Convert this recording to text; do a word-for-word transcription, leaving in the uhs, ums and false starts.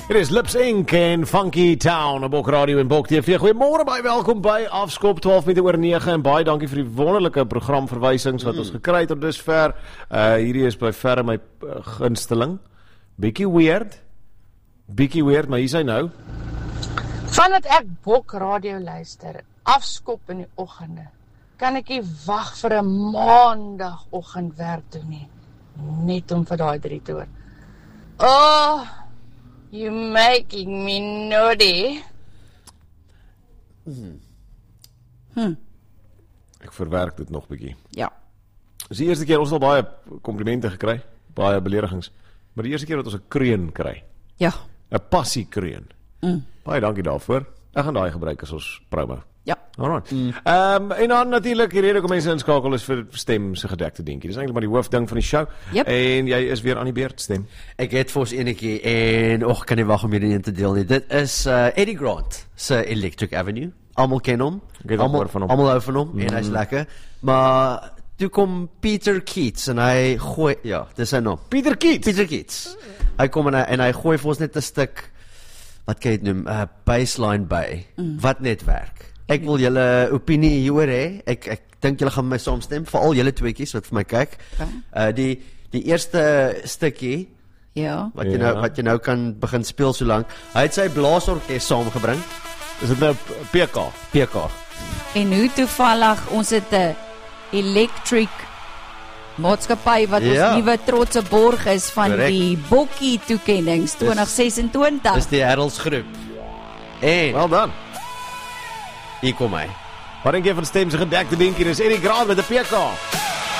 Dit is Lips Inc en Funky Town op Bok Radio en Bok T V. Goeiemôre, baie welkom by Afskop twaalf minute oor nege en baie dankie vir die wonderlike programverwysings wat ons gekry het tot dusver. Uh hierdie is by verre my uh, gunsteling. Bietjie weird. Bietjie weird, maar hier is hy nou. Vandat ek Bok Radio luister, afskop in die oggende, kan ek nie wag vir 'n maandagoggend werk doen nie. Net om vir daai drie te hoor. Oh, you making me naughty. Hmm. Hmm. Ek verwerk dit nog bietjie. Ja. Dis die eerste keer ons al baie komplimente gekry, baie beledigings. Maar die eerste keer dat ons 'n kreun kry. Ja. 'n Passiekreun. Mm. Baie dankie daarvoor. Ek gaan daai gebruik as ons promo. Ja. Alright. Ehm mm. um, en dan natuurlik die rede kom mense inskakel is vir stem se gedekte dingetjie. Dis eintlik maar die hoofding van die show. Yep. En jy is weer aan die beurt, Stem. Ek het vir ons enetjie en och kan nie wag om hierdie een te deel nie. Dit is uh, Eddie Grant se Electric Avenue. Almal ken hom. Almal almal hou van hom mm. en hy's lekker. Maar toe kom Peter Keats en hy gooi ja, dis sy naam. Peter Keats. Peter Keats. Hy kom en hy, en hy gooi vir ons net 'n stuk wat kan jy dit noem, 'n uh, baseline by mm. wat net werk. Ek wil julle opinie hieroor hê. Ek ek dink julle gaan my saamstem, veral julle tweeetjies wat vir my kyk. Okay. Uh die die eerste stukkie ja, wat jy ja. nou wat jy nou kan begin speel so lank. Hy het sy blaasorkes saamgebring. Is dit nou P K? P K. En hoe toevallig ons het 'n electric maatskappy wat ja. ons nuwe trotse borg is van Correct. Die Bokkie toekennings twintig sesentwintig. Dis die Heralds groep. En Well done. hier kom hy. Wat dink jy van Stem se gedekte dingetjie? Dis Eddie Grant met 'n P K.